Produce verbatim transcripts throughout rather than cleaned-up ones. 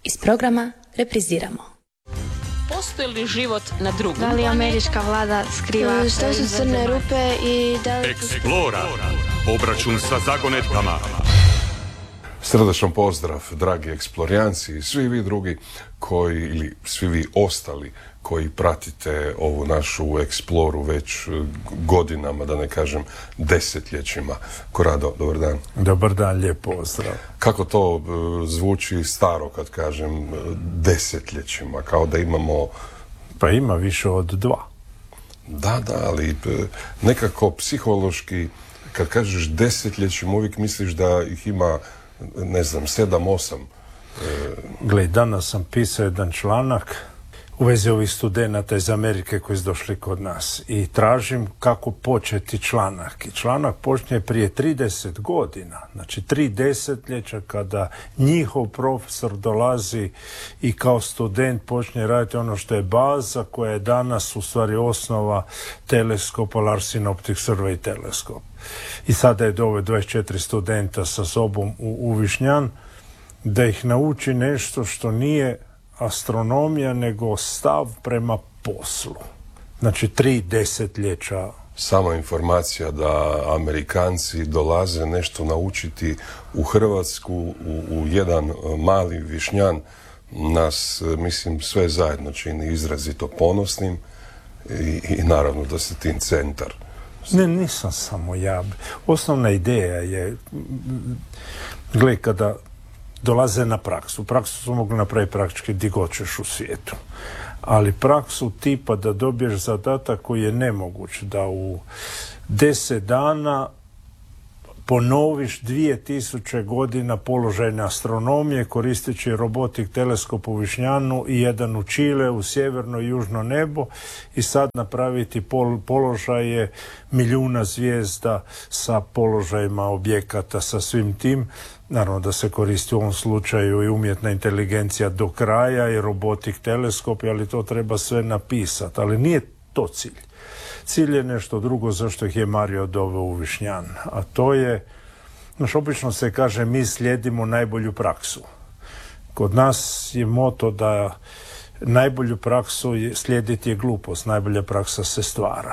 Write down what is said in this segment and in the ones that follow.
Iz programa repriziramo. Postoji li život na drugom? Da li američka vlada skriva? Što su crne rupe i da li... Eksplora. Obračun sa zagonetkama. Srdačan pozdrav, dragi eksplorijanci i svi vi drugi koji, ili svi vi ostali koji pratite ovu našu eksploru već godinama, da ne kažem desetljećima. Korado, dobar dan. Dobar dan, lijep pozdrav. Kako to uh, zvuči staro kad kažem uh, desetljećima, kao da imamo... Pa ima više od dva. Da, da, ali uh, nekako psihološki, kad kažeš desetljećima, uvijek misliš da ih ima, ne znam, sedam, osam. Gle, danas sam pisao jedan članak u vezi ovih studenata iz Amerike koji su došli kod nas i tražim kako početi članak. I članak počinje prije trideset godina, znači tri desetljeća kada njihov profesor dolazi i kao student počne raditi ono što je baza koja je danas u stvari osnova teleskopa, Larsen Optic Survey teleskop. I sada je doveo dvadeset četiri studenta sa sobom u, u Višnjan da ih nauči nešto što nije astronomija, nego stav prema poslu. Znači, tri desetljeća. Sama informacija da Amerikanci dolaze nešto naučiti u Hrvatsku, u, u jedan mali Višnjan, nas, mislim, sve zajedno čini izrazito ponosnim i, i naravno da se tim centar. Ne, nisam samo ja. Osnovna ideja je, gle, kada dolaze na praksu. Praksu su mogli napraviti praktički gdje god ćeš u svijetu. Ali praksu tipa da dobiješ zadatak koji je nemoguć, da u deset dana ponoviš dvije tisuće godina položajne astronomije koristeći robotik teleskop u Višnjanu i jedan u Čile, u sjeverno i južno nebo i sad napraviti pol, položaje milijuna zvijezda sa položajima objekata, sa svim tim. Naravno da se koristi u ovom slučaju i umjetna inteligencija do kraja i robotik teleskopi, ali to treba sve napisati. Ali nije to cilj. Cilj je nešto drugo zašto ih je Mario doveo u Višnjan. A to je, znaš, obično se kaže mi slijedimo najbolju praksu. Kod nas je moto da najbolju praksu je, slijediti je glupost, najbolja praksa se stvara.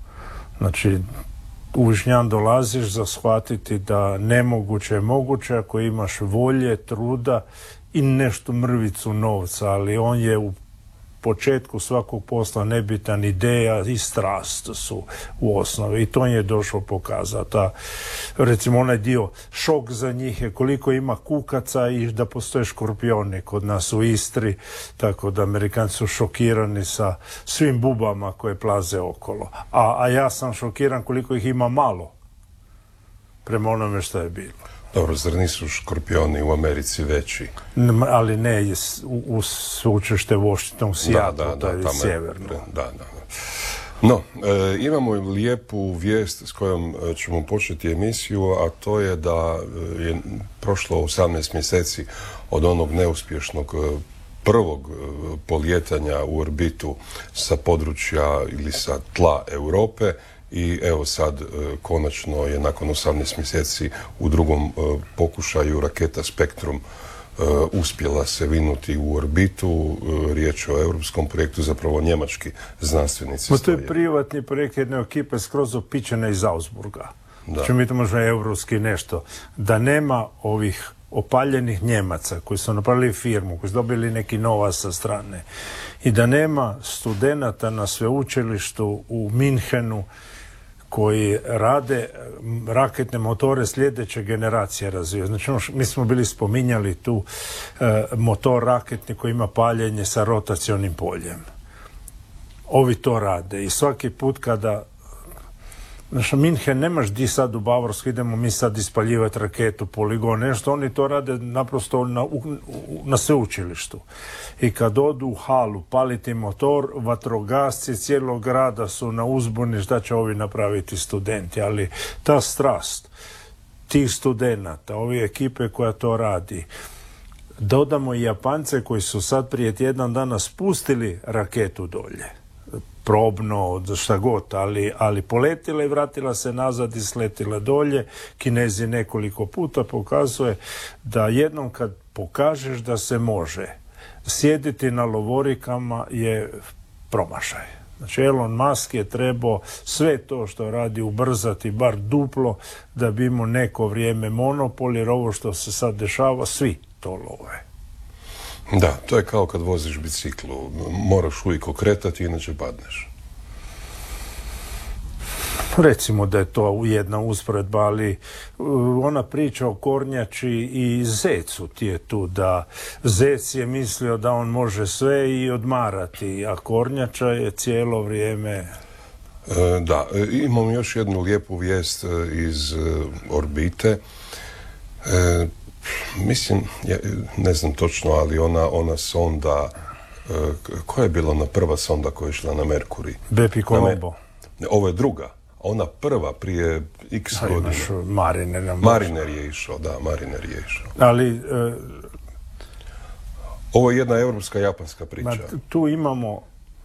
Znači, u Višnjan dolaziš za shvatiti da nemoguće je moguće ako imaš volje, truda i nešto mrvicu novca, ali on je u početku svakog posla nebitan, ideja i strast su u osnovi i to je došlo pokazati. A, recimo onaj dio šok za njih je koliko ima kukaca i da postoje škorpioni kod nas u Istri, tako da Amerikanci su šokirani sa svim bubama koje plaze okolo. A, a ja sam šokiran koliko ih ima malo prema onome što je bilo. Dobro, zar nisu škorpioni u Americi veći? Ali ne, u, u sveučilište Washington, Seattle, da, da, da, to je sjeverno. Da, da. No, e, imamo lijepu vijest s kojom ćemo početi emisiju, a to je da je prošlo osamnaest mjeseci od onog neuspješnog prvog polijetanja u orbitu sa područja ili sa tla Europe. I evo sad, konačno je nakon osamnaest mjeseci u drugom pokušaju raketa Spektrum uspjela se vinuti u orbitu. Riječ je o europskom projektu, zapravo njemački znanstvenici. Ma to je privatni projekt jedne ekipe skroz opičene iz Augsburga. Znači mi to možemo europski nešto. Da nema ovih opaljenih Njemaca koji su napravili firmu, koji su dobili neki novac sa strane i da nema studenata na sveučilištu u Minhenu koji rade raketne motore sljedeće generacije razvijaju. Znači, mi smo bili spominjali tu e, motor raketni koji ima paljenje sa rotacionim poljem. Ovi to rade i svaki put kada Znači, Minhen nemaš di sad u Bavarskoj, idemo mi sad ispaljivati raketu, poligon, nešto, oni to rade naprosto na, na sveučilištu. I kad odu u halu paliti motor, vatrogasci cijelog grada su na uzbuni šta će ovi napraviti studenti, ali ta strast tih studenata, ove ekipe koja to radi, dodamo i Japance koji su sad prije tjedan dana spustili raketu dolje. probno, šta god, ali, ali poletila i vratila se nazad i sletila dolje. Kinezi nekoliko puta pokazuje da jednom kad pokažeš da se može, sjediti na lovorikama je promašaj. Znači Elon Musk je trebao sve to što radi ubrzati bar duplo da bi imao neko vrijeme monopol, jer ovo što se sad dešava svi to love. Da, to je kao kad voziš biciklu, moraš uvijek okretati, inače padneš. Recimo da je to jedna usporedba, ali ona priča o kornjači i zecu ti je tu, da zec je mislio da on može sve i odmarati, a kornjača je cijelo vrijeme... E, da, imam još jednu lijepu vijest iz orbite. E, mislim, ja ne znam točno, ali ona, ona sonda, e, koja je bila ona prva sonda koja je išla na Merkurij? Bepi Colombo. Ovo je druga. Ona prva prije x A, godina. Mariner. Mariner je išao, da, Mariner je išao. Ali... E, ovo je jedna europska japanska priča. Ma, tu imamo...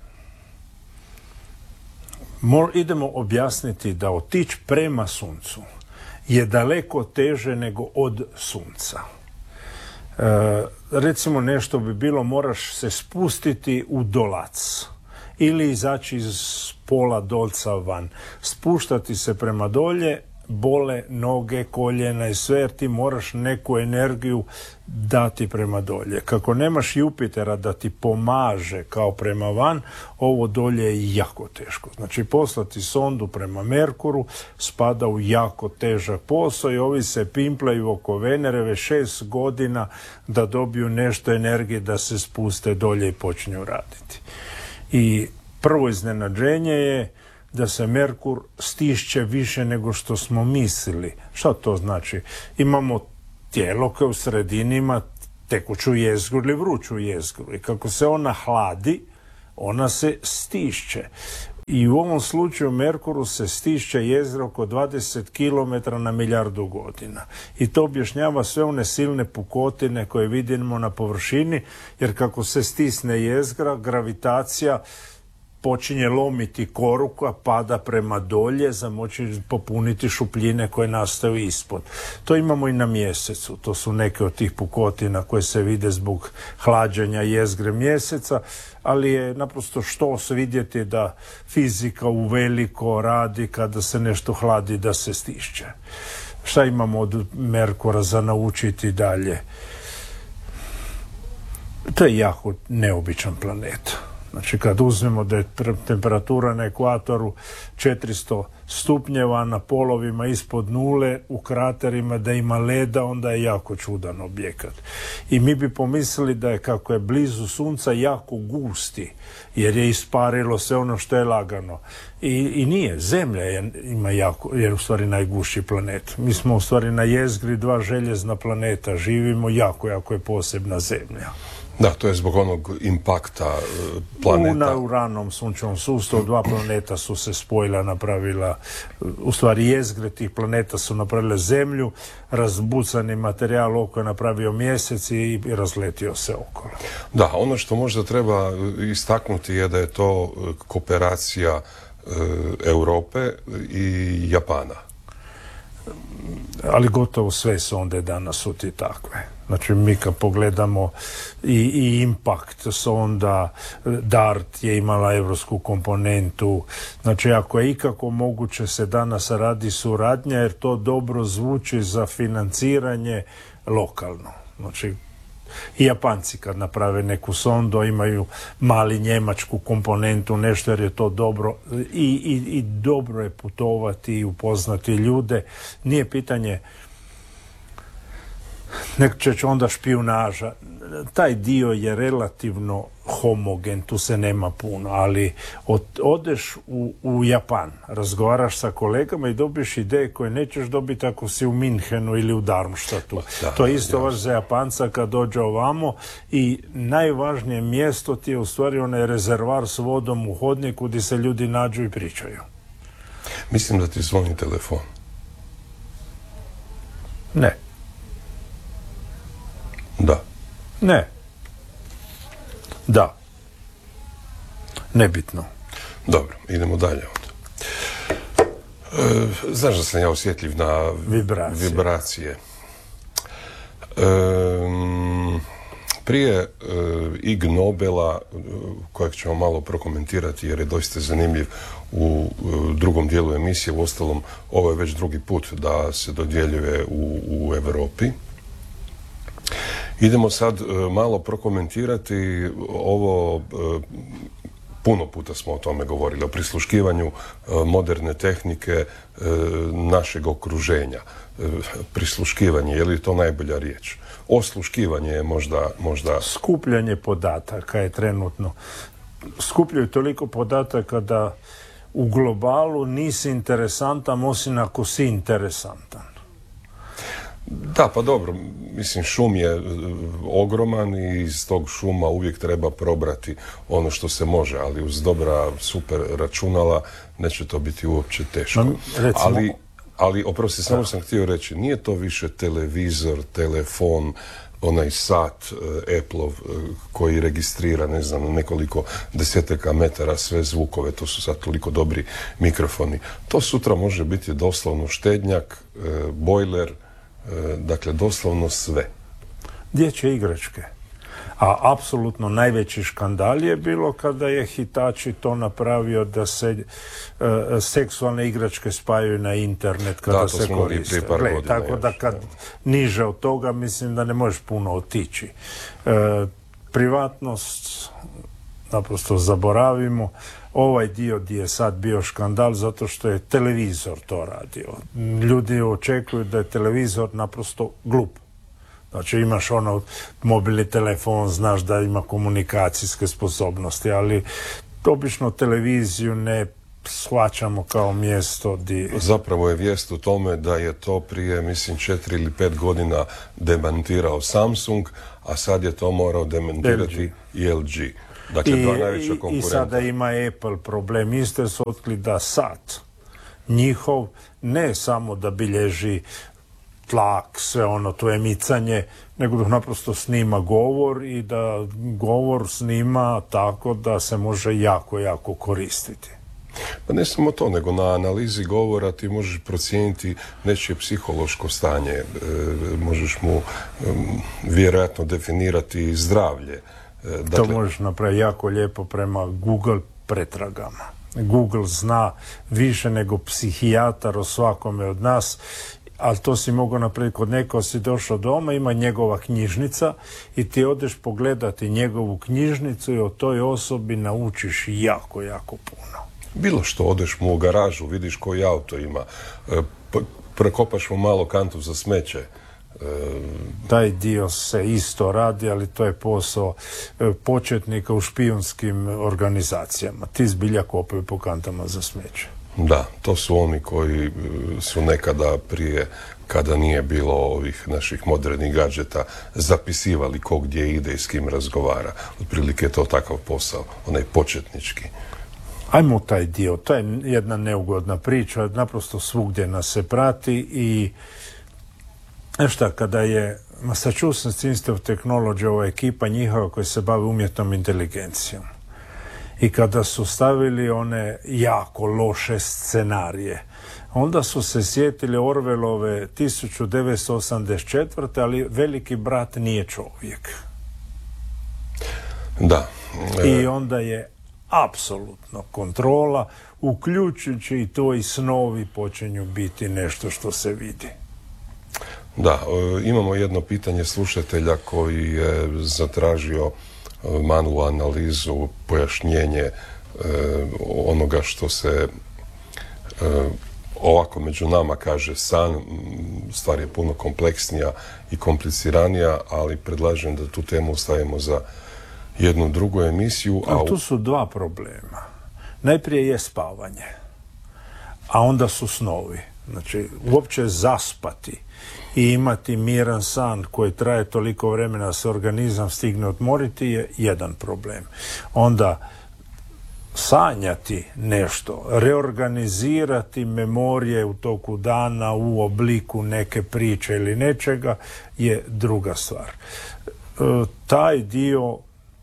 Mor, idemo objasniti da otići prema suncu je daleko teže nego od sunca. E, recimo nešto bi bilo, moraš se spustiti u dolac ili izaći iz pola dolca van, spuštati se prema dolje, bole noge, koljena i sve, jer ti moraš neku energiju dati prema dolje. Kako nemaš Jupitera da ti pomaže kao prema van, ovo dolje je jako teško. Znači poslati sondu prema Merkuru spada u jako težak posao i ovi se pimplaju oko Venere već šest godina da dobiju nešto energije da se spuste dolje i počinju raditi. I prvo iznenađenje je da se Merkur stišće više nego što smo mislili. Šta to znači? Imamo tijelo koje u sredini ima tekuću jezgru ili vruću jezgru i kako se ona hladi, ona se stišće. I u ovom slučaju Merkuru se stišće jezgra oko dvadeset kilometara na milijardu godina. I to objašnjava sve one silne pukotine koje vidimo na površini, jer kako se stisne jezgra, gravitacija počinje lomiti koru koja pada prema dolje za moći popuniti šupljine koje nastaju ispod. To imamo i na mjesecu. To su neke od tih pukotina koje se vide zbog hlađenja jezgre mjeseca, ali je naprosto štos vidjeti da fizika uveliko radi kada se nešto hladi da se stišće. Šta imamo od Merkura za naučiti dalje? To je jako neobičan planet. Znači kad uzmemo da je temperatura na ekvatoru četiristo stupnjeva, na polovima ispod nule, u kraterima da ima leda, onda je jako čudan objekat. I mi bi pomislili da je kako je blizu sunca jako gusti, jer je isparilo sve ono što je lagano. I, i nije, Zemlja je, ima jako, je u stvari najgušći planet. Mi smo u stvari na jezgri dva željezna planeta, živimo jako, jako je posebna Zemlja. Da, to je zbog onog impakta planeta. U, u ranom sunčevom sustavu dva planeta su se spojila, napravila, u stvari jezgre tih planeta su napravile Zemlju, razbucani materijal oko je napravio mjesec i razletio se okolo. Da, ono što možda treba istaknuti je da je to kooperacija e, Europe i Japana. Ali gotovo sve sonde danas su ti takve. Znači mi kad pogledamo i, i Impact sonda, DART je imala evropsku komponentu. Znači ako je ikako moguće se danas radi suradnja, jer to dobro zvuči za financiranje lokalno. Znači i Japanci kad naprave neku sondu imaju mali njemačku komponentu, nešto, jer je to dobro i, i, i dobro je putovati i upoznati ljude. Nije pitanje nek će onda špijunaža. Taj dio je relativno homogen, tu se nema puno, ali od, odeš u, u Japan, razgovaraš sa kolegama i dobiješ ideje koje nećeš dobiti ako si u Minhenu ili u Darmstadtu. Da, to je isto vaš za Japanca kad dođe ovamo i najvažnije mjesto ti je u stvari onaj rezervar s vodom u hodniku gdje se ljudi nađu i pričaju. Mislim da ti zvoni telefon. Ne. Da. Ne. Da. Nebitno. Dobro, idemo dalje onda. E, znaš da sam ja osjetljiv na vibracije. vibracije. E, prije e, Ig Nobela, kojeg ćemo malo prokomentirati jer je doista zanimljiv u e, drugom dijelu emisije, uostalom ovo je već drugi put da se dodjeljuje u, u Europi. Idemo sad e, malo prokomentirati ovo, e, puno puta smo o tome govorili, o prisluškivanju e, moderne tehnike e, našeg okruženja. E, prisluškivanje, je li to najbolja riječ? Osluškivanje je možda, možda... Skupljanje podataka je trenutno. Skupljaju toliko podataka da u globalu nisi interesantan, osim ako si interesantan. Da, pa dobro, mislim, šum je ogroman i iz tog šuma uvijek treba probrati ono što se može, ali uz dobra super računala neće to biti uopće teško. No, recimo... Ali, ali oprosti, samo sam htio reći, nije to više televizor, telefon, onaj sat uh, Apple-ov uh, koji registrira, ne znam, nekoliko desetaka metara sve zvukove, to su sad toliko dobri mikrofoni. To sutra može biti doslovno štednjak, uh, bojler, dakle, doslovno sve. Dječje igračke. A apsolutno najveći škandal je bilo kada je Hitachi to napravio da se e, seksualne igračke spajaju na internet kada da, se koriste. Gle, tako još, da kad da. Niže od toga mislim da ne možeš puno otići. E, privatnost naprosto zaboravimo. Ovaj dio gdje je sad bio škandal zato što je televizor to radio. Ljudi očekuju da je televizor naprosto glup. Znači imaš ono mobilni telefon, znaš da ima komunikacijske sposobnosti, ali obično televiziju ne shvaćamo kao mjesto di... Zapravo je vijest u tome da je to prije, mislim, četiri ili pet godina demantirao Samsung, a sad je to morao demantirati i L G. Dakle, dva najveća konkurenta. I sada ima Apple problem. Isto su otkli da sat njihov ne samo da bilježi tlak, sve ono, to je micanje, nego da naprosto snima govor i da govor snima tako da se može jako, jako koristiti. Pa ne samo to, nego na analizi govora ti možeš procijeniti nečije psihološko stanje, e, možeš mu e, vjerojatno definirati zdravlje. Dakle, to možeš napraviti jako lijepo prema Google pretragama. Google zna više nego psihijatar o svakome od nas, ali to si mogao napraviti kod neko, si došao doma, ima njegova knjižnica i ti odeš pogledati njegovu knjižnicu i o toj osobi naučiš jako, jako puno. Bilo što, odeš mu u garažu, vidiš koji auto ima, prekopaš mu malo kantu za smeće. Taj dio se isto radi, ali to je posao početnika u špijunskim organizacijama. Ti zbilja kopaju po kantama za smeće. Da, to su oni koji su nekada prije, kada nije bilo ovih naših modernih gadžeta, zapisivali ko gdje ide i s kim razgovara. Otprilike je to takav posao, onaj početnički. Ajmo taj dio, to je jedna neugodna priča, naprosto svugdje nas se prati i šta, kada je Massachusetts Institute of Technology, ova ekipa njihova koja se bavi umjetnom inteligencijom, i kada su stavili one jako loše scenarije, onda su se sjetili Orwellove tisuću devetsto osamdeset četvrte. ali veliki brat nije čovjek. Da. E... I onda je apsolutno kontrola, uključujući i to i snovi počinju biti nešto što se vidi. Da, imamo jedno pitanje slušatelja koji je zatražio malu analizu, pojašnjenje e, onoga što se e, ovako među nama kaže san. Stvar je puno kompleksnija i kompliciranija, ali predlažem da tu temu stavimo za jednu drugu emisiju. A tu su dva problema. Najprije je spavanje, a onda su snovi. Znači, uopće zaspati i imati miran san koji traje toliko vremena da se organizam stigne odmoriti je jedan problem. Onda sanjati nešto, reorganizirati memorije u toku dana u obliku neke priče ili nečega je druga stvar. E, taj dio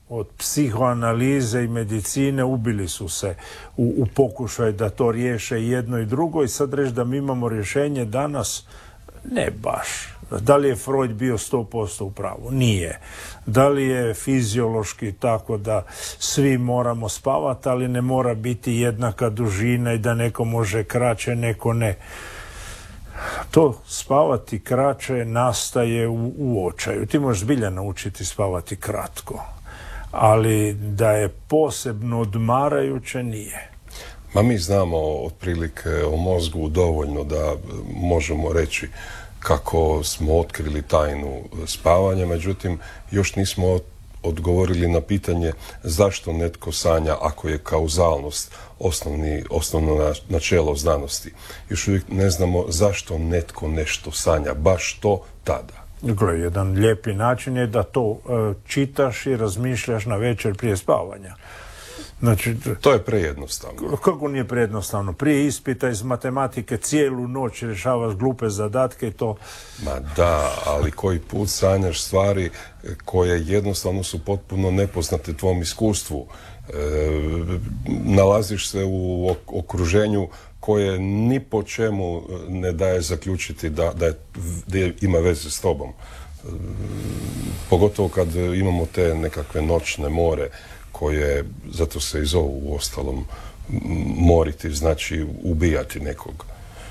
od psihoanalize i medicine, ubili su se u, u pokušaju da to riješe jedno i drugo i sad reći da mi imamo rješenje danas, ne baš. Da li je Freud bio sto posto u pravu? Nije. Da li je fiziološki tako da svi moramo spavati, ali ne mora biti jednaka dužina i da neko može kraće, neko ne. To spavati kraće nastaje u, u očaju. Ti možeš zbilja naučiti spavati kratko, ali da je posebno odmarajuće nije. Ma mi znamo otprilike o mozgu dovoljno da možemo reći kako smo otkrili tajnu spavanja, međutim još nismo odgovorili na pitanje zašto netko sanja ako je kauzalnost osnovni, osnovno načelo znanosti. Još uvijek ne znamo zašto netko nešto sanja, baš to tada. Gle, jedan lijepi način je da to e, čitaš i razmišljaš na večer prije spavanja. Znači, to je prejednostavno. Kako nije prejednostavno? Prije ispita iz matematike cijelu noć rješavaš glupe zadatke i to... Ma da, ali koji put sanjaš stvari koje jednostavno su potpuno nepoznate tvom iskustvu. E, nalaziš se u okruženju koje ni po čemu ne daje zaključiti da, da, je, da je, ima veze s tobom. E, pogotovo kad imamo te nekakve noćne more koje, zato se i zovu u ostalom, moriti, znači ubijati nekog.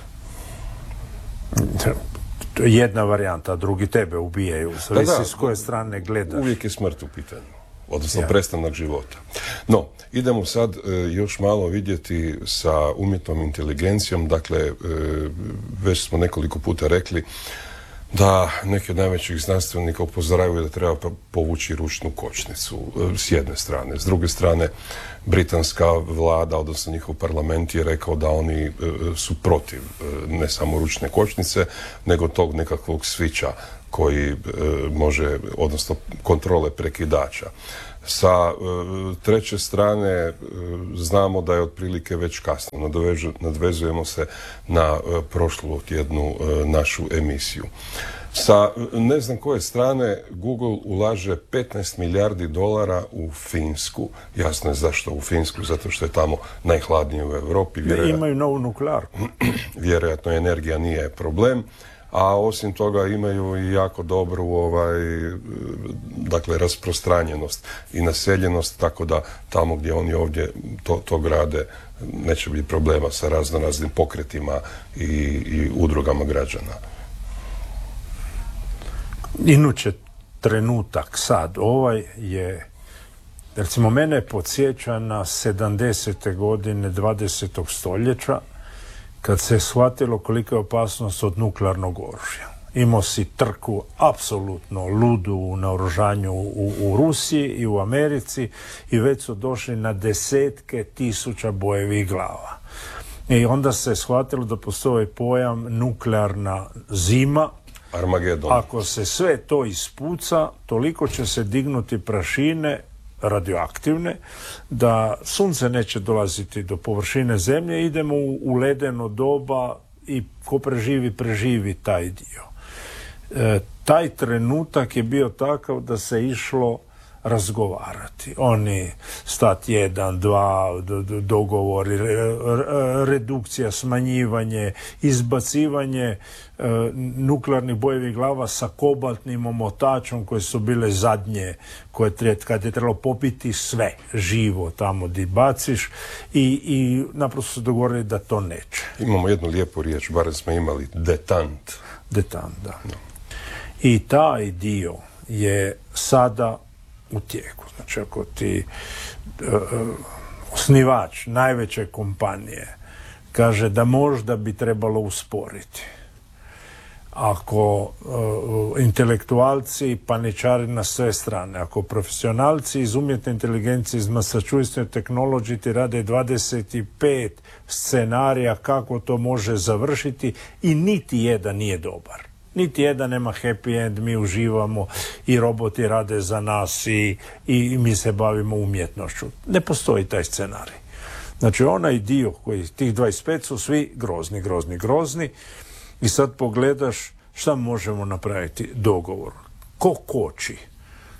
To je jedna varijanta, drugi tebe ubijaju. Zavisi s koje strane gledaš. Uvijek je smrt u pitanju, odnosno ja. prestanak života. No, idemo sad e, još malo vidjeti sa umjetnom inteligencijom. Dakle, e, već smo nekoliko puta rekli da neki od najvećih znanstvenika upozoravaju da treba povući ručnu kočnicu s jedne strane. S druge strane, britanska vlada, odnosno njihov parlament je rekao da oni su protiv ne samo ručne kočnice, nego tog nekakvog svića koji može, odnosno kontrole prekidača. Sa treće strane znamo da je otprilike već kasno. Nadvezujemo se na prošlu tjednu našu emisiju. Sa ne znam koje strane Google ulaže petnaest milijardi dolara u Finsku. Jasno je zašto u Finsku, zato što je tamo najhladnije u Europi. Vjerojatno, imaju novu nuklearku. Vjerojatno energija nije problem. A osim toga imaju i jako dobru ovaj, dakle, rasprostranjenost i naseljenost, tako da tamo gdje oni ovdje to, to grade neće biti problema sa razno raznim pokretima i, i udrugama građana. Inuće trenutak sad ovaj je, recimo mene podsjeća na sedamdesete godine dvadesetog stoljeća, kad se shvatilo kolika je opasnost od nuklearnog oružja. Imao si trku apsolutno ludu u naoružanju u, u Rusiji i u Americi i već su došli na desetke tisuća bojevih glava. I onda se shvatilo da postoji pojam nuklearna zima. Armagedon. Ako se sve to ispuca, toliko će se dignuti prašine radioaktivne, da sunce neće dolaziti do površine zemlje, idemo u, u ledeno doba i ko preživi, preživi taj dio. E, taj trenutak je bio takav da se išlo razgovarati. Oni stat jedan, dva, do, do, dogovori, re, re, redukcija, smanjivanje, izbacivanje e, nuklearnih bojevih glava sa kobaltnim omotačom koje su bile zadnje, koje tre, kad je trebalo popiti sve živo tamo di baciš i, i naprosto su dogovorili da to neće. Imamo jednu lijepu riječ, barem smo imali detant. Detant, da. No. I taj dio je sada u tijeku. Znači, ako ti uh, osnivač najveće kompanije kaže da možda bi trebalo usporiti, ako uh, intelektualci paničari na sve strane, ako profesionalci iz umjetne inteligencije, iz Massachusetts Technology ti rade dvadeset pet scenarija kako to može završiti i niti jedan nije dobar. Niti jedan nema happy end, mi uživamo i roboti rade za nas i, i mi se bavimo umjetnošću. Ne postoji taj scenarij. Znači onaj dio koji tih dvadeset pet su svi grozni, grozni, grozni i sad pogledaš šta možemo napraviti dogovor. Ko koči?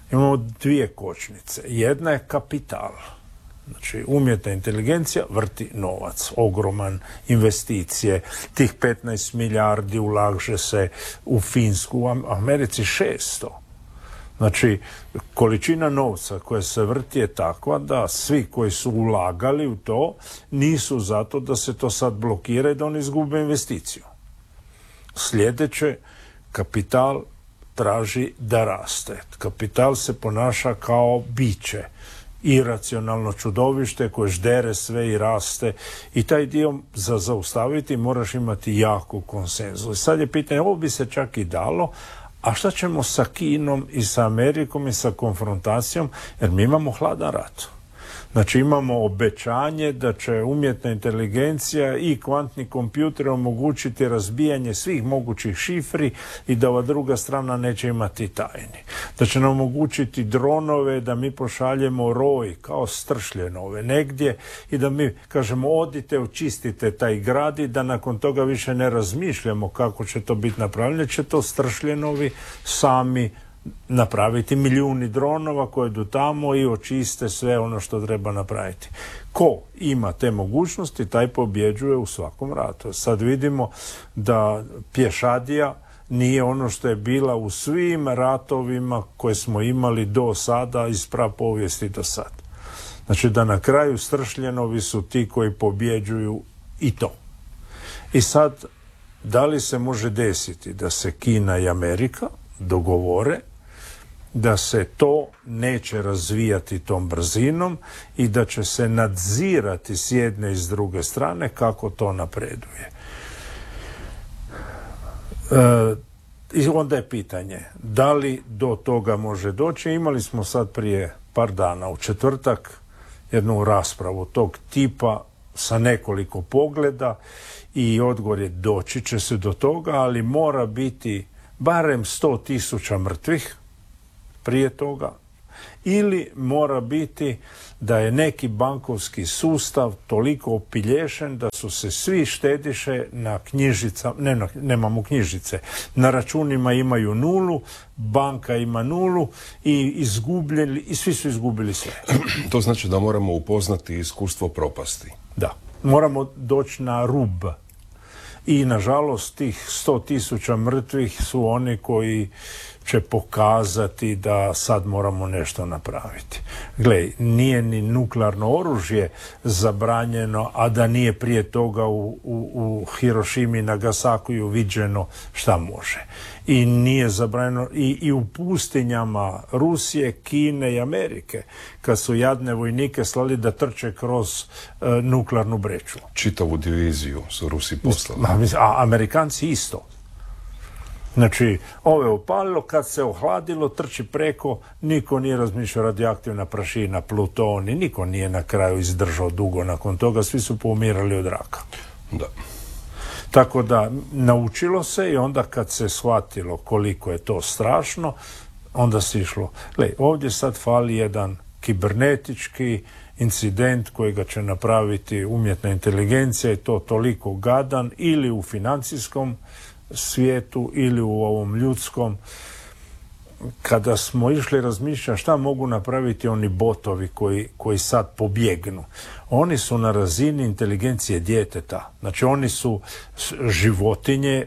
Imamo dvije kočnice. Jedna je kapital. Znači, umjetna inteligencija vrti novac, ogroman, investicije, tih petnaest milijardi ulaže se u Finsku, u Americi šesto. Znači, količina novca koja se vrti je takva da svi koji su ulagali u to nisu zato da se to sad blokira i da oni izgube investiciju. Sljedeće, kapital traži da raste. Kapital se ponaša kao biće, iracionalno čudovište koje ždere sve i raste i taj dio za zaustaviti moraš imati jako konsenzus. Sad je pitanje, ovo bi se čak i dalo, a šta ćemo sa Kinom i sa Amerikom i sa konfrontacijom, jer mi imamo hladan rat. Znači imamo obećanje da će umjetna inteligencija i kvantni kompjuter omogućiti razbijanje svih mogućih šifri i da ova druga strana neće imati tajni. Da će nam omogućiti dronove, da mi pošaljemo roj kao stršljenove negdje i da mi kažemo odite, očistite taj grad i da nakon toga više ne razmišljamo kako će to biti napravljeno, će to stršljenovi sami napraviti, milijuni dronova koji idu tamo i očiste sve ono što treba napraviti. Ko ima te mogućnosti, taj pobjeđuje u svakom ratu. Sad vidimo da pješadija nije ono što je bila u svim ratovima koje smo imali do sada, iz prapovijesti do sad. Znači da na kraju stršljenovi su ti koji pobjeđuju i to. I sad, da li se može desiti da se Kina i Amerika dogovore da se to neće razvijati tom brzinom i da će se nadzirati s jedne i s druge strane kako to napreduje. E, I onda je pitanje, da li do toga može doći? Imali smo sad prije par dana u četvrtak jednu raspravu tog tipa sa nekoliko pogleda i odgovor je doći će se do toga, ali mora biti barem sto tisuća mrtvih prije toga, ili mora biti da je neki bankovski sustav toliko opilješen da su se svi štediše na knjižicama, ne, na, nemamo knjižice, na računima imaju nulu, banka ima nulu i izgubljeni, i svi su izgubili sve. To znači da moramo upoznati iskustvo propasti. Da, moramo doći na rub. I nažalost tih sto tisuća mrtvih su oni koji će pokazati da sad moramo nešto napraviti. Gle, nije ni nuklearno oružje zabranjeno, a da nije prije toga u, u, u Hirošimi i Nagasakiju viđeno šta može. I nije zabranjeno i, i u pustinjama Rusije, Kine i Amerike, kad su jadne vojnike slali da trče kroz uh, nuklearnu breću. Čitavu diviziju su Rusi poslali. A Amerikanci isto. Znači, ovo je opalilo, kad se ohladilo, trči preko, niko nije razmišljao radioaktivna prašina, plutoni, niko nije na kraju izdržao dugo nakon toga, svi su poumirali od raka. Da. Tako da, naučilo se i onda kad se shvatilo koliko je to strašno, onda se išlo. Gle, ovdje sad fali jedan kibernetički incident kojega će napraviti umjetna inteligencija i to toliko gadan ili u financijskom svijetu ili u ovom ljudskom. Kada smo išli razmišljati šta mogu napraviti oni botovi koji, koji sad pobjegnu, oni su na razini inteligencije djeteta. Znači oni su životinje,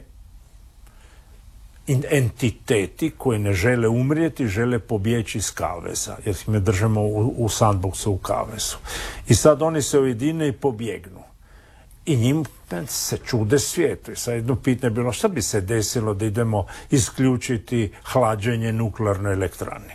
entiteti koji ne žele umrijeti, žele pobjeći iz kaveza, jer ih ne držimo u, u sandboxu u kavezu. I sad oni se ujedine i pobjegnu. I njim se čude svijetu. I sad jedno pitanje je bilo šta bi se desilo da idemo isključiti hlađenje nuklearnoj elektrani.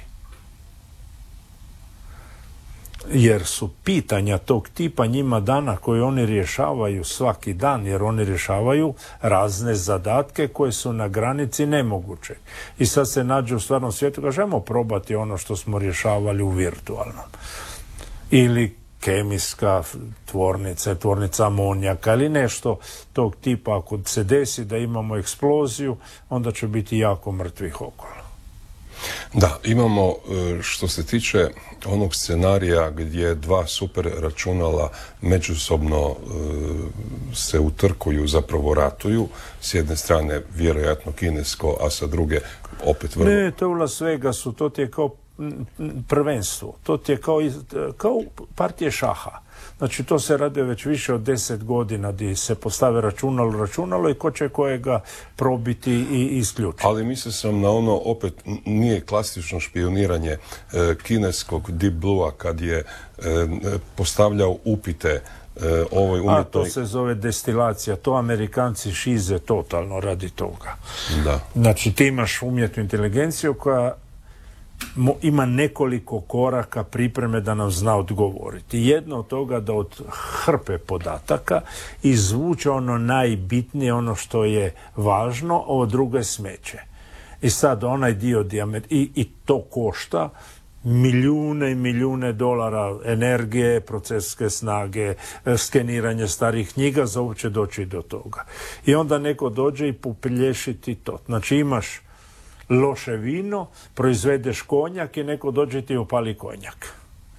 Jer su pitanja tog tipa njima dana koje oni rješavaju svaki dan, jer oni rješavaju razne zadatke koje su na granici nemoguće. I sad se nađe u stvarnom svijetu, kažemo probati ono što smo rješavali u virtualnom. Ili kemijska tvornica, tvornica amonijaka ili nešto tog tipa. Ako se desi da imamo eksploziju, onda će biti jako mrtvih okolo. Da, imamo što se tiče onog scenarija gdje dva super računala međusobno se utrkuju, zapravo ratuju. S jedne strane vjerojatno kinesko, a sa druge opet vrlo... Ne, to je u Las Vegasu, to ti je kao prvenstvo. To ti je kao, iz, kao partije šaha. Znači, to se radi već više od deset godina gdje se postave računalo, računalo i ko će kojega probiti i isključiti. Ali mislim sam na ono, opet, nije klasično špioniranje e, kineskog Deep Blue-a kad je e, postavljao upite e, ovoj umjetnoj... A to se zove destilacija. To Amerikanci šize totalno radi toga. Da. Znači, ti imaš umjetnu inteligenciju koja ima nekoliko koraka pripreme da nam zna odgovoriti. Jedno od toga da od hrpe podataka izvuče ono najbitnije, ono što je važno, ovo drugo je smeće. I sad onaj dio dijamet, i, i to košta milijune i milijune dolara energije, proceske snage, skeniranje starih knjiga za uopće doći do toga. I onda neko dođe i popelješiti to. Znači imaš loše vino, proizvedeš konjak i neko dođe ti upali konjak.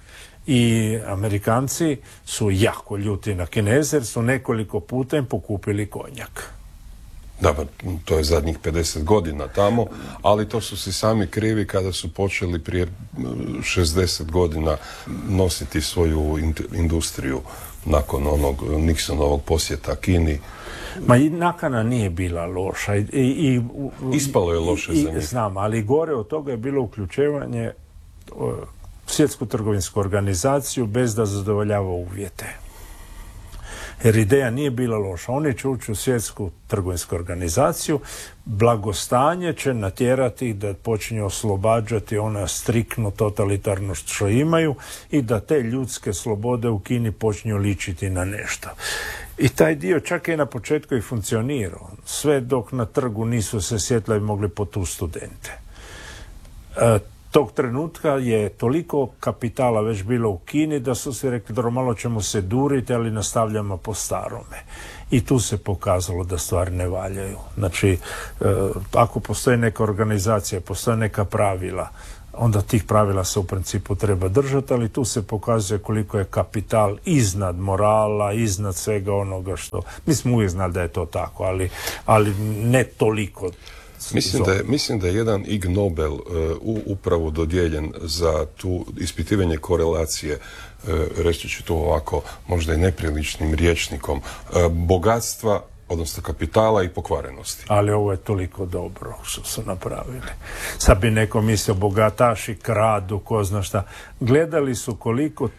I Amerikanci su jako ljuti na Kineze jer su nekoliko puta im pokupili konjak. Da, to je zadnjih pedeset godina tamo, ali to su si sami krivi kada su počeli prije šezdeset godina nositi svoju industriju nakon onog Nixonovog posjeta Kini. Ma i nakana nije bila loša. I, i, Ispalo je loše i, za njih. Znam, ali gore od toga je bilo uključivanje uh, svjetsku trgovinsku organizaciju bez da zadovoljava uvjete. Jer ideja nije bila loša. Oni će ući u svjetsku trgovinsku organizaciju, blagostanje će natjerati da počinju oslobađati ona striktnu totalitarnost što imaju i da te ljudske slobode u Kini počinju ličiti na nešto. I taj dio čak je na početku i funkcionirao. Sve dok na trgu nisu se sjetili i mogli potući studente. E, tog trenutka je toliko kapitala već bilo u Kini da su se rekli da malo ćemo se duriti, ali nastavljamo po starome. I tu se pokazalo da stvari ne valjaju. Znači, e, ako postoji neka organizacija, postoje neka pravila, onda tih pravila se u principu treba držati, ali tu se pokazuje koliko je kapital iznad morala, iznad svega onoga što... Mi smo uvijek znali da je to tako, ali, ali ne toliko. Mislim da, je, mislim da je jedan Ig Nobel uh, upravo dodijeljen za tu ispitivanje korelacije, uh, reći ću to ovako, možda i nepriličnim rječnikom, uh, bogatstva, odnosno kapitala i pokvarenosti. Ali ovo je toliko dobro što su napravili. Sad bi neko mislio bogataši kradu, ko zna šta. Gledali su koliko